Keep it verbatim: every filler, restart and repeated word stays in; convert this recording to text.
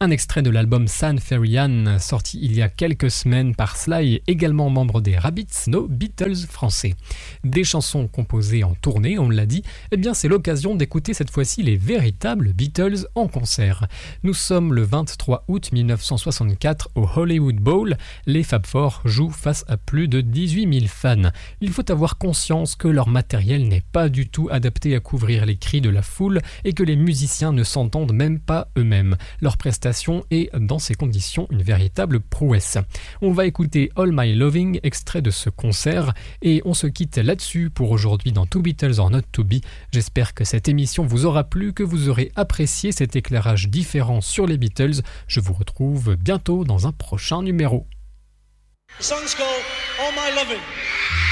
Un extrait de l'album San Ferian, sorti il y a quelques semaines par Sly, également membre des Rabbits, nos Beatles français. Des chansons composées en tournée, on l'a dit, eh bien c'est l'occasion d'écouter cette fois-ci les véritables Beatles en concert. Nous sommes le vingt-trois août mille neuf cent soixante-quatre au Hollywood Bowl. Les Fab Four jouent face à plus de dix-huit mille fans. Il faut avoir conscience que leur matériel n'est pas du tout adapté à couvrir les cris de la foule et que les musiciens ne s'entendent même pas eux-mêmes. Leur prestation est, dans ces conditions, une véritable prouesse. On va écouter All My Loving, extrait de ce concert, et on se quitte là-dessus pour aujourd'hui dans Two Beatles or Not To Be. J'espère que cette émission vous aura plu, que vous aurez apprécié cet éclairage différent sur les Beatles. Je vous retrouve bientôt dans un prochain numéro. The song's called All My Loving.